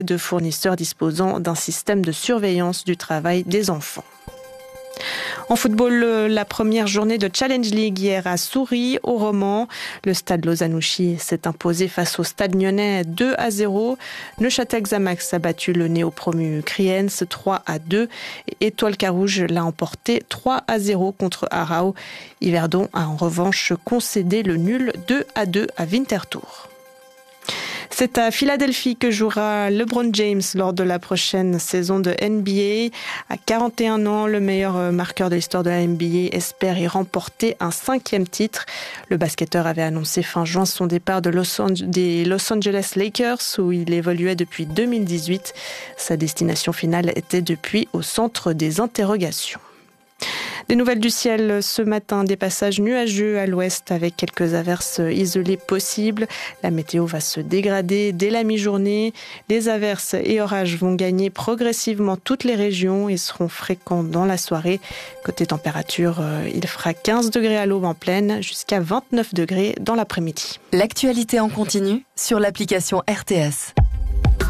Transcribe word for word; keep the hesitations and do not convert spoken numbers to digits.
de fournisseurs disposant d'un système de surveillance du travail des enfants. En football, la première journée de Challenge League hier à Souris, au Romans. Le stade Lozanouchi s'est imposé face au stade Nyonnais deux à zéro. Neuchâtel Xamax a battu le néo-promu Kriens trois à deux. Et Étoile Carouge l'a emporté trois à zéro contre Arau. Yverdon a en revanche concédé le nul deux à deux à Winterthur. C'est à Philadelphie que jouera LeBron James lors de la prochaine saison de N B A. À quarante et un ans, le meilleur marqueur de l'histoire de la N B A espère y remporter un cinquième titre. Le basketteur avait annoncé fin juin son départ de Los Ange- des Los Angeles Lakers où il évoluait depuis deux mille dix-huit. Sa destination finale était depuis au centre des interrogations. Des nouvelles du ciel ce matin, des passages nuageux à l'ouest avec quelques averses isolées possibles. La météo va se dégrader dès la mi-journée. Les averses et orages vont gagner progressivement toutes les régions et seront fréquents dans la soirée. Côté température, il fera quinze degrés à l'aube en plaine jusqu'à vingt-neuf degrés dans l'après-midi. L'actualité en continu sur l'application R T S.